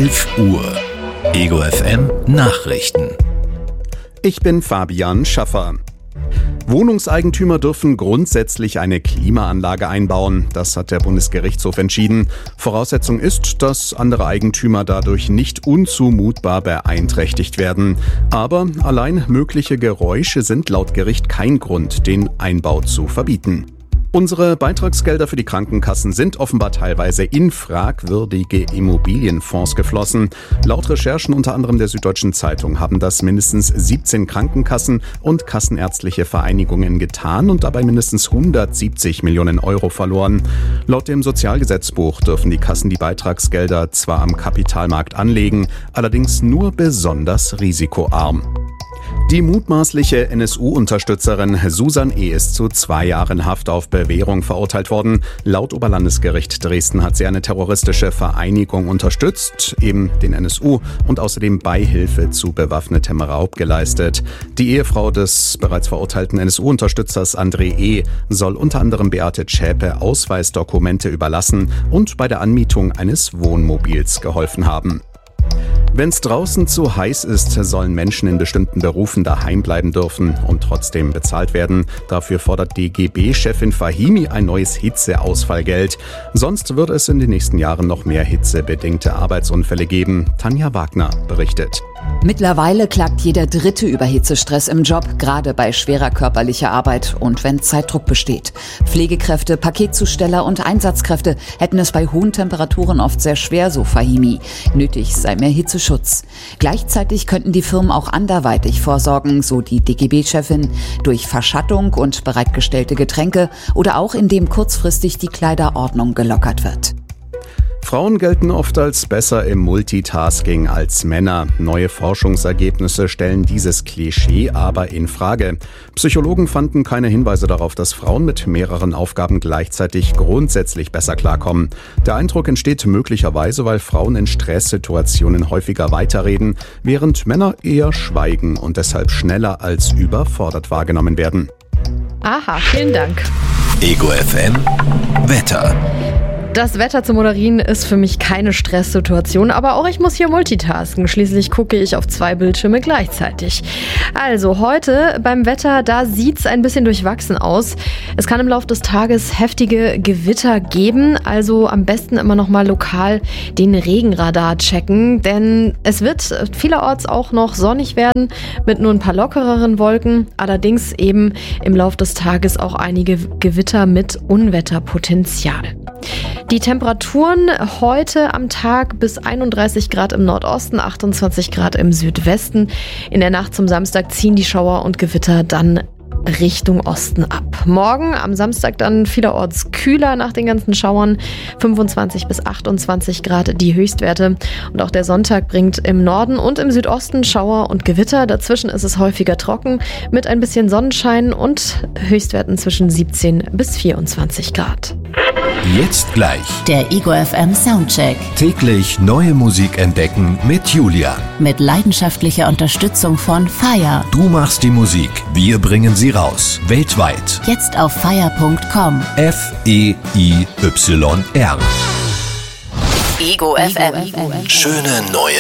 11 Uhr. Ego FM Nachrichten. Ich bin Fabian Schaffer. Wohnungseigentümer dürfen grundsätzlich eine Klimaanlage einbauen. Das hat der Bundesgerichtshof entschieden. Voraussetzung ist, dass andere Eigentümer dadurch nicht unzumutbar beeinträchtigt werden. Aber allein mögliche Geräusche sind laut Gericht kein Grund, den Einbau zu verbieten. Unsere Beitragsgelder für die Krankenkassen sind offenbar teilweise in fragwürdige Immobilienfonds geflossen. Laut Recherchen unter anderem der Süddeutschen Zeitung haben das mindestens 17 Krankenkassen und kassenärztliche Vereinigungen getan und dabei mindestens 170 Millionen Euro verloren. Laut dem Sozialgesetzbuch dürfen die Kassen die Beitragsgelder zwar am Kapitalmarkt anlegen, allerdings nur besonders risikoarm. Die mutmaßliche NSU-Unterstützerin Susan E. ist zu 2 Jahren Haft auf Bewährung verurteilt worden. Laut Oberlandesgericht Dresden hat sie eine terroristische Vereinigung unterstützt, eben den NSU, und außerdem Beihilfe zu bewaffnetem Raub geleistet. Die Ehefrau des bereits verurteilten NSU-Unterstützers André E. soll unter anderem Beate Zschäpe Ausweisdokumente überlassen und bei der Anmietung eines Wohnmobils geholfen haben. Wenn es draußen zu heiß ist, sollen Menschen in bestimmten Berufen daheim bleiben dürfen und trotzdem bezahlt werden. Dafür fordert DGB-Chefin Fahimi ein neues Hitzeausfallgeld. Sonst wird es in den nächsten Jahren noch mehr hitzebedingte Arbeitsunfälle geben. Tanja Wagner berichtet. Mittlerweile klagt jeder Dritte über Hitzestress im Job, gerade bei schwerer körperlicher Arbeit und wenn Zeitdruck besteht. Pflegekräfte, Paketzusteller und Einsatzkräfte hätten es bei hohen Temperaturen oft sehr schwer, so Fahimi. Nötig sei mehr Hitzeschutz. Gleichzeitig könnten die Firmen auch anderweitig vorsorgen, so die DGB-Chefin, durch Verschattung und bereitgestellte Getränke oder auch indem kurzfristig die Kleiderordnung gelockert wird. Frauen gelten oft als besser im Multitasking als Männer. Neue Forschungsergebnisse stellen dieses Klischee aber in Frage. Psychologen fanden keine Hinweise darauf, dass Frauen mit mehreren Aufgaben gleichzeitig grundsätzlich besser klarkommen. Der Eindruck entsteht möglicherweise, weil Frauen in Stresssituationen häufiger weiterreden, während Männer eher schweigen und deshalb schneller als überfordert wahrgenommen werden. Aha, vielen Dank. Ego FM Wetter. Das Wetter zu moderieren ist für mich keine Stresssituation, aber auch ich muss hier multitasken. Schließlich gucke ich auf 2 Bildschirme gleichzeitig. Also heute beim Wetter, da sieht's ein bisschen durchwachsen aus. Es kann im Laufe des Tages heftige Gewitter geben, also am besten immer noch mal lokal den Regenradar checken, denn es wird vielerorts auch noch sonnig werden mit nur ein paar lockereren Wolken, allerdings eben im Laufe des Tages auch einige Gewitter mit Unwetterpotenzial. Die Temperaturen heute am Tag bis 31 Grad im Nordosten, 28 Grad im Südwesten. In der Nacht zum Samstag ziehen die Schauer und Gewitter dann Richtung Osten ab. Morgen am Samstag dann vielerorts kühler nach den ganzen Schauern, 25 bis 28 Grad die Höchstwerte. Und auch der Sonntag bringt im Norden und im Südosten Schauer und Gewitter. Dazwischen ist es häufiger trocken mit ein bisschen Sonnenschein und Höchstwerten zwischen 17 bis 24 Grad. Jetzt gleich. Der Ego FM Soundcheck. Täglich neue Musik entdecken mit Julian. Mit leidenschaftlicher Unterstützung von FIRE. Du machst die Musik, wir bringen sie raus. Weltweit. Jetzt auf FIRE.com. FEIYR. Ego FM. Schöne neue